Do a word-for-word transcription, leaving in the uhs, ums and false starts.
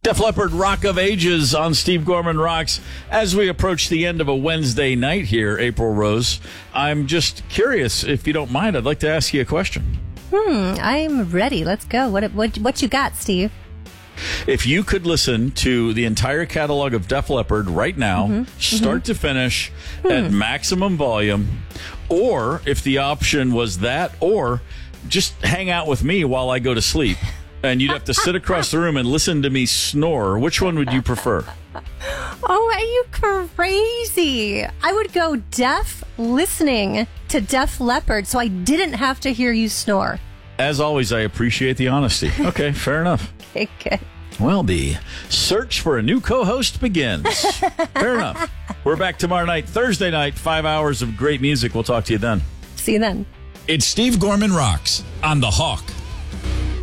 Def Leppard, Rock of Ages on Steve Gorman Rocks. As we approach the end of a Wednesday night here, April Rose, I'm just curious, if you don't mind, I'd like to ask you a question. Hmm, I'm ready. Let's go. What what what you got, Steve? If you could listen to the entire catalog of Def Leppard right now, mm-hmm. start mm-hmm. to finish hmm. at maximum volume, or if the option was that, or just hang out with me while I go to sleep, and you'd have to sit across the room and listen to me snore, which one would you prefer? Oh, are you crazy? I would go deaf listening to Def Leppard so I didn't have to hear you snore. As always, I appreciate the honesty. Okay, fair enough. Okay, good. Well, the search for a new co-host begins. Fair enough. We're back tomorrow night, Thursday night, five hours of great music. We'll talk to you then. See you then. It's Steve Gorman Rocks on The Hawk.